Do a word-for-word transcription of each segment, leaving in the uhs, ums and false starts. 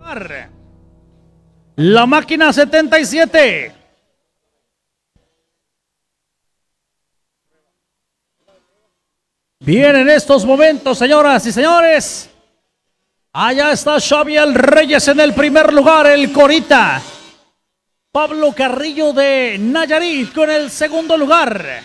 La máquina setenta y siete. Bien, en estos momentos, señoras y señores, allá está Xavier Reyes en el primer lugar, el Corita. Pablo Carrillo de Nayarit con el segundo lugar.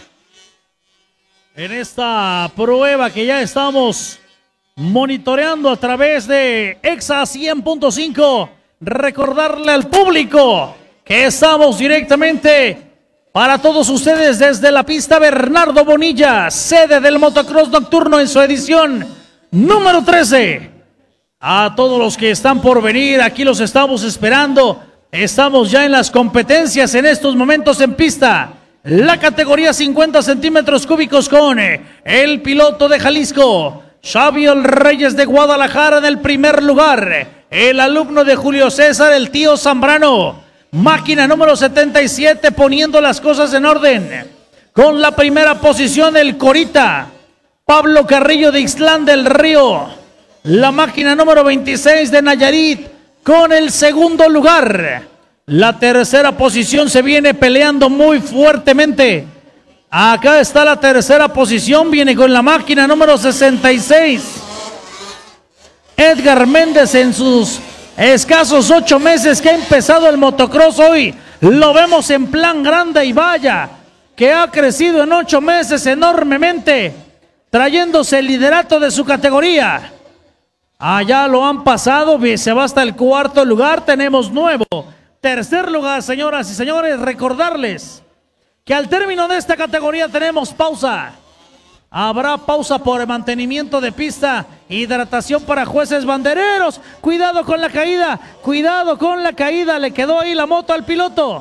En esta prueba que ya estamos monitoreando a través de Exa cien punto cinco, recordarle al público que estamos directamente para todos ustedes desde la pista Bernardo Bonilla, sede del motocross nocturno en su edición número trece. A todos los que están por venir, aquí los estamos esperando. Estamos ya en las competencias en estos momentos en pista. La categoría cincuenta centímetros cúbicos con el piloto de Jalisco, Xavier Reyes de Guadalajara en el primer lugar. El alumno de Julio César, el tío Zambrano. Máquina número setenta y siete poniendo las cosas en orden. Con la primera posición el Corita, Pablo Carrillo de Ixtlán del Río. La máquina número veintiséis de Nayarit con el segundo lugar. La tercera posición se viene peleando muy fuertemente. Acá está la tercera posición, viene con la máquina número sesenta y seis. Edgar Méndez en sus escasos ocho meses que ha empezado el motocross hoy. Lo vemos en plan grande y vaya, que ha crecido en ocho meses enormemente, trayéndose el liderato de su categoría. Allá lo han pasado, se va hasta el cuarto lugar, tenemos nuevo tercer lugar, señoras y señores. Recordarles que al término de esta categoría tenemos pausa. Habrá pausa por mantenimiento de pista, hidratación para jueces bandereros. Cuidado con la caída, cuidado con la caída, le quedó ahí la moto al piloto.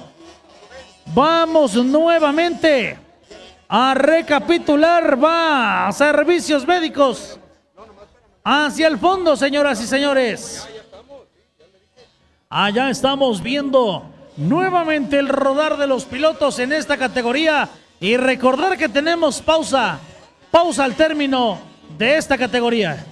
Vamos nuevamente a recapitular, va a servicios médicos. Hacia el fondo, señoras y señores. Allá estamos viendo nuevamente el rodar de los pilotos en esta categoría. Y recordar que tenemos pausa. Pausa al término de esta categoría.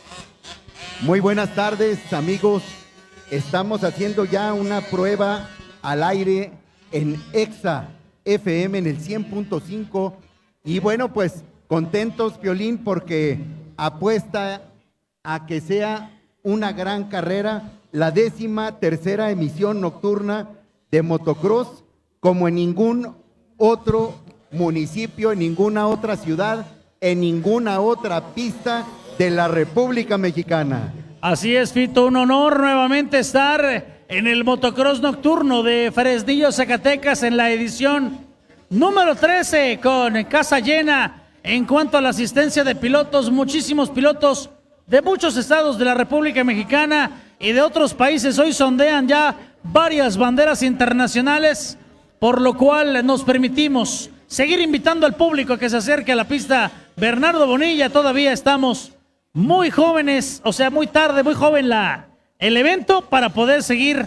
Muy buenas tardes, amigos. Estamos haciendo ya una prueba al aire en Exa F M en el cien punto cinco. Y bueno, pues contentos, Piolín, porque apuesta a que sea una gran carrera, la décima tercera emisión nocturna de motocross, como en ningún otro municipio, en ninguna otra ciudad, en ninguna otra pista de la República Mexicana. Así es, Fito, un honor nuevamente estar en el motocross nocturno de Fresnillo, Zacatecas, en la edición número trece, con casa llena en cuanto a la asistencia de pilotos, muchísimos pilotos de muchos estados de la República Mexicana y de otros países. Hoy sondean ya varias banderas internacionales, por lo cual nos permitimos seguir invitando al público a que se acerque a la pista Bernardo Bonilla. Todavía estamos muy jóvenes, o sea, muy tarde, muy joven la, el evento para poder seguir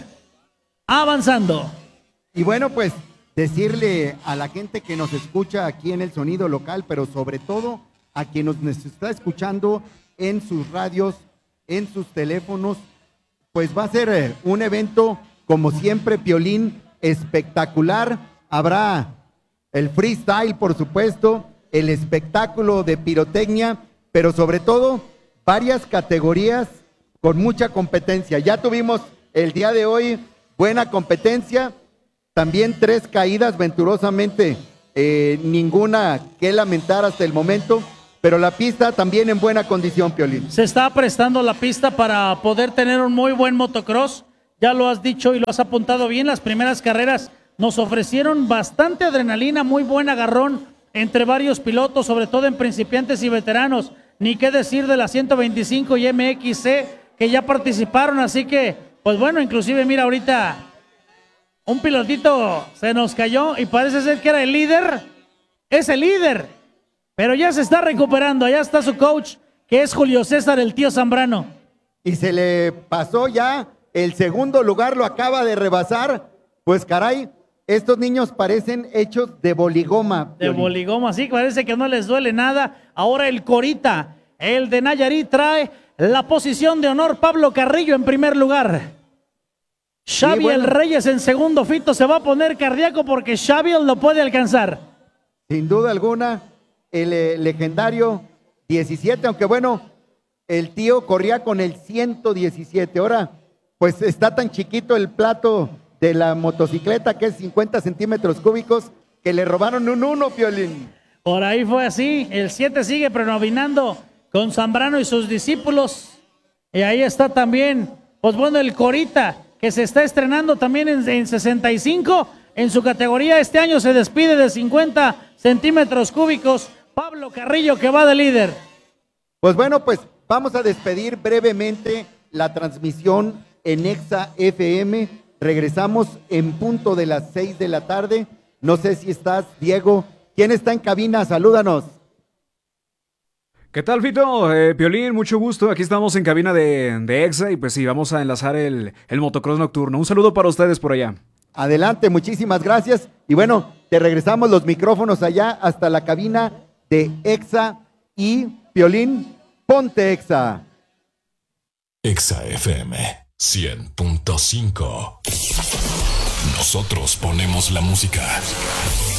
avanzando. Y bueno, pues decirle a la gente que nos escucha aquí en el sonido local, pero sobre todo a quien nos está escuchando en sus radios, en sus teléfonos, pues va a ser eh, un evento, como siempre, Piolín, espectacular. Habrá el freestyle, por supuesto, el espectáculo de pirotecnia, pero sobre todo varias categorías con mucha competencia. Ya tuvimos el día de hoy buena competencia, también tres caídas venturosamente, eh, ninguna que lamentar hasta el momento. Pero la pista también en buena condición, Piolín. Se está prestando la pista para poder tener un muy buen motocross. Ya lo has dicho y lo has apuntado bien. Las primeras carreras nos ofrecieron bastante adrenalina, muy buen agarrón entre varios pilotos, sobre todo en principiantes y veteranos. Ni qué decir de la ciento veinticinco y M X C que ya participaron. Así que, pues bueno, inclusive mira ahorita un pilotito se nos cayó y parece ser que era el líder. Es el líder. Pero ya se está recuperando, allá está su coach, que es Julio César, el tío Zambrano. Y se le pasó ya, el segundo lugar lo acaba de rebasar. Pues caray, estos niños parecen hechos de boligoma. De Piolín. boligoma, sí, parece que no les duele nada. Ahora el Corita, el de Nayarit, trae la posición de honor. Pablo Carrillo en primer lugar. Xavier bueno. Reyes en segundo, Fito se va a poner cardíaco porque Xavier lo puede alcanzar. Sin duda alguna, el eh, legendario diecisiete, aunque bueno, el tío corría con el ciento diecisiete. Ahora, pues está tan chiquito el plato de la motocicleta que es cincuenta centímetros cúbicos que le robaron un uno, Piolín. Por ahí fue así. El siete sigue predominando con Zambrano y sus discípulos. Y ahí está también, pues bueno, el Corita, que se está estrenando también en, en sesenta y cinco. En su categoría este año se despide de cincuenta centímetros cúbicos. Pablo Carrillo, que va de líder. Pues bueno, pues vamos a despedir brevemente la transmisión en Exa F M. Regresamos en punto de las seis de la tarde. No sé si estás, Diego. ¿Quién está en cabina? Salúdanos. ¿Qué tal, Fito? Eh, Piolín, mucho gusto. Aquí estamos en cabina de, de Exa y pues sí, vamos a enlazar el, el motocross nocturno. Un saludo para ustedes por allá. Adelante, muchísimas gracias. Y bueno, te regresamos los micrófonos allá hasta la cabina de Exa y Piolín, ponte Exa. Exa F M cien punto cinco. Nosotros ponemos la música.